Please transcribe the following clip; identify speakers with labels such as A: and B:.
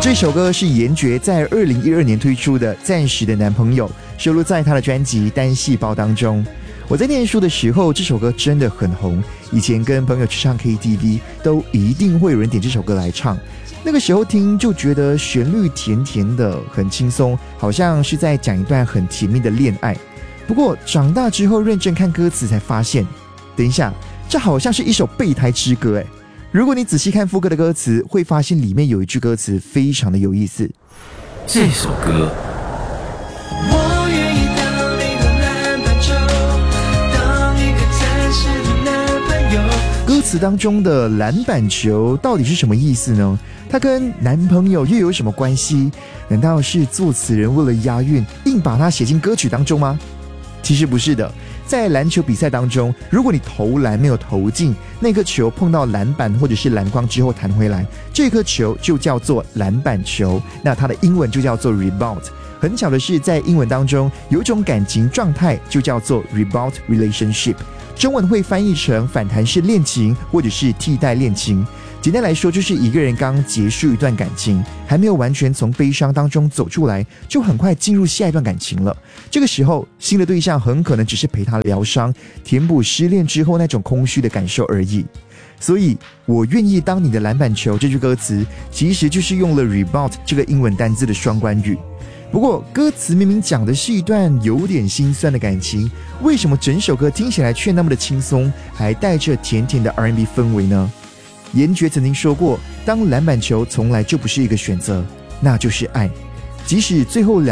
A: 这首歌是严爵在2012年推出的《暂时的男朋友》，收录在他的专辑《单细胞》当中。我在念书的时候，这首歌真的很红，以前跟朋友去唱 KTV 都一定会有人点这首歌来唱。那个时候听就觉得旋律甜甜的，很轻松，好像是在讲一段很甜蜜的恋爱。不过长大之后认真看歌词才发现，等一下，这好像是一首备胎之歌诶。如果你仔细看副歌的歌词，会发现里面有一句歌词非常的有意思。
B: 这首歌，
C: 我愿意当你的篮板球，当一个暂时的男朋友。
A: 歌词当中的篮板球到底是什么意思呢？它跟男朋友又有什么关系？难道是作词人为了押韵，硬把它写进歌曲当中吗？其实不是的。在篮球比赛当中，如果你投篮没有投进，那颗球碰到篮板或者是篮筐之后弹回来，这颗球就叫做篮板球，那它的英文就叫做 rebound。 很巧的是，在英文当中有一种感情状态就叫做 rebound relationship， 中文会翻译成反弹式恋情或者是替代恋情。简单来说，就是一个人刚结束一段感情，还没有完全从悲伤当中走出来，就很快进入下一段感情了。这个时候，新的对象很可能只是陪他疗伤，填补失恋之后那种空虚的感受而已。所以，我愿意当你的篮板球这句歌词，其实就是用了 rebound 这个英文单字的双关语。不过，歌词明明讲的是一段有点心酸的感情，为什么整首歌听起来却那么的轻松，还带着甜甜的 R&B 氛围呢？严爵曾经说过，当篮板球从来就不是一个选择，那就是爱。即使最后